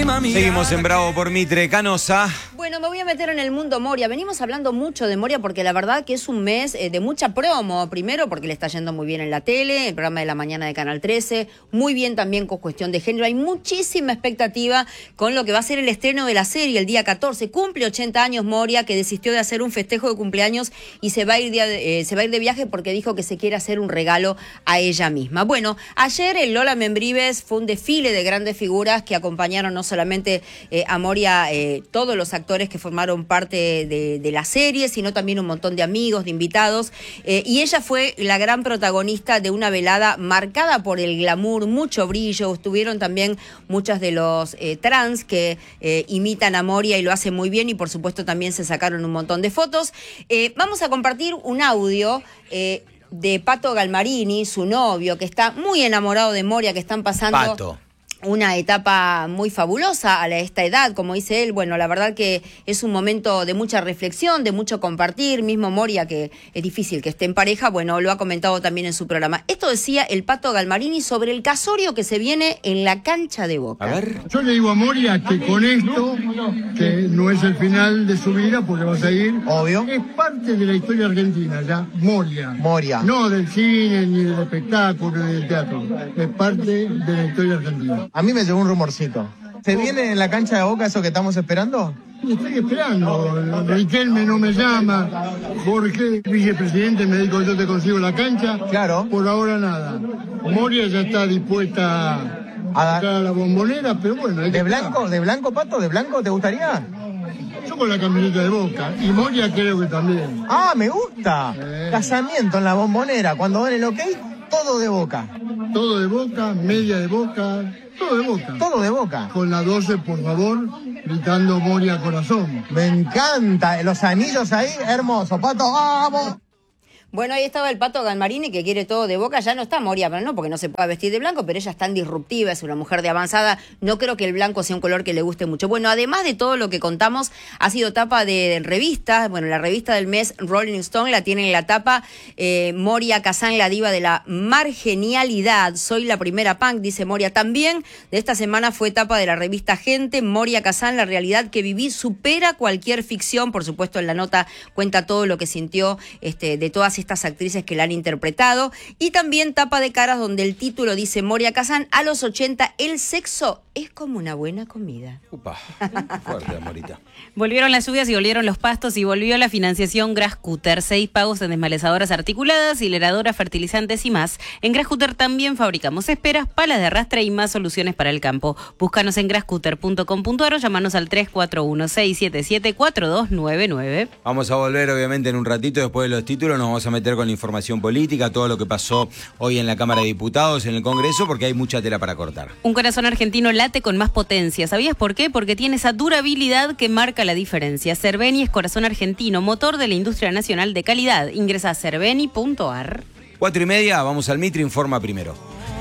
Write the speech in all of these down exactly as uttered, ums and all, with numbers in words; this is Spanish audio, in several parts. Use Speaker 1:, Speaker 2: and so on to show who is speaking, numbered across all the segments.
Speaker 1: Seguimos en Bravo por Mitre. Canosa.
Speaker 2: Bueno, me voy a meter en el mundo Moria. Venimos hablando mucho de Moria porque la verdad que es un mes eh, de mucha promo. Primero porque le está yendo muy bien en la tele, el programa de la mañana de Canal trece. Muy bien también con cuestión de género. Hay muchísima expectativa con lo que va a ser el estreno de la serie el día catorce. Cumple ochenta años Moria, que desistió de hacer un festejo de cumpleaños y se va a ir de, eh, se va a ir de viaje porque dijo que se quiere hacer un regalo a ella misma. Bueno, ayer el Lola Membrives fue un desfile de grandes figuras que acompañaron no solamente eh, a Moria, eh, todos los actores que formaron parte de, de la serie, sino también un montón de amigos, de invitados, eh, y ella fue la gran protagonista de una velada marcada por el glamour, mucho brillo. Estuvieron también muchos de los eh, trans que eh, imitan a Moria y lo hacen muy bien, y por supuesto también se sacaron un montón de fotos. Eh, vamos a compartir un audio eh, de Pato Galmarini, su novio, que está muy enamorado de Moria, que están pasando...
Speaker 1: Pato.
Speaker 2: Una etapa muy fabulosa a esta edad, como dice él. Bueno, la verdad que es un momento de mucha reflexión, de mucho compartir. Mismo Moria, que es difícil que esté en pareja, bueno, lo ha comentado también en su programa. Esto decía el Pato Galmarini sobre el casorio que se viene en la cancha de Boca.
Speaker 1: A ver.
Speaker 3: Yo le digo a Moria que con esto, que no es el final de su vida, porque va a seguir,
Speaker 4: obvio,
Speaker 3: es parte de la historia argentina, ya, Moria.
Speaker 4: Moria.
Speaker 3: No del cine, ni del espectáculo, ni del teatro. Es parte de la historia argentina.
Speaker 4: A mí me llegó un rumorcito. ¿Se viene en la cancha de Boca eso que estamos esperando?
Speaker 3: Estoy esperando. Riquelme no me llama. Jorge, vicepresidente, me dijo yo te consigo la cancha.
Speaker 4: Claro.
Speaker 3: Por ahora nada. Moria ya está dispuesta a entrar a la Bombonera, pero bueno.
Speaker 4: ¿De blanco? ¿De blanco, Pato? ¿De blanco te gustaría?
Speaker 3: Yo con la camiseta de Boca. Y Moria creo que también.
Speaker 4: Ah, me gusta. Eh. Casamiento en la Bombonera. Cuando ven el ok, todo de Boca.
Speaker 3: Todo de Boca, media de Boca, todo de Boca.
Speaker 4: Todo de Boca.
Speaker 3: Con la doce, por favor, gritando Moria corazón.
Speaker 4: Me encanta. Los anillos ahí, hermoso. Pato, ¡vamos!
Speaker 2: Bueno, ahí estaba el Pato Galmarini, que quiere todo de Boca. Ya no está Moria, pero no, porque no se puede vestir de blanco, pero ella es tan disruptiva, es una mujer de avanzada. No creo que el blanco sea un color que le guste mucho. Bueno, además de todo lo que contamos, ha sido tapa de revistas. Bueno, la revista del mes Rolling Stone la tiene en la tapa eh, Moria Kazan, la diva de la margenialidad. Soy la primera punk, dice Moria. También de esta semana fue tapa de la revista Gente, Moria Kazan, la realidad que viví supera cualquier ficción. Por supuesto, en la nota cuenta todo lo que sintió este, de todas estas actrices que la han interpretado. Y también tapa de caras donde el título dice Moria Kazan, a los ochenta el sexo es como una buena comida.
Speaker 1: Upa, fuerte, amorita.
Speaker 5: Volvieron las lluvias y volvieron los pastos y volvió la financiación Grascutter. Seis pagos en desmalezadoras articuladas, hileradoras, fertilizantes y más. En Grascutter también fabricamos esperas, palas de arrastre y más soluciones para el campo. Búscanos en grascutter punto com punto a r o llamanos al tres cuatro uno, seis siete siete, cuatro dos nueve nueve.
Speaker 1: Vamos a volver obviamente en un ratito después de los títulos. Nos vamos a meter con la información política, todo lo que pasó hoy en la Cámara de Diputados, en el Congreso, porque hay mucha tela para cortar.
Speaker 5: Un corazón argentino late con más potencia. ¿Sabías por qué? Porque tiene esa durabilidad que marca la diferencia. Cerveni es corazón argentino, motor de la industria nacional de calidad. Ingresa a cerveni punto a r.
Speaker 1: Cuatro y media, vamos al Mitre Informa primero.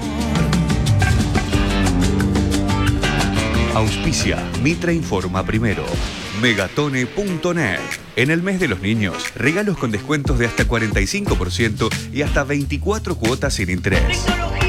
Speaker 6: Auspicia Mitre Informa primero. Megatone punto net. En el mes de los niños, regalos con descuentos de hasta cuarenta y cinco por ciento y hasta veinticuatro cuotas sin interés.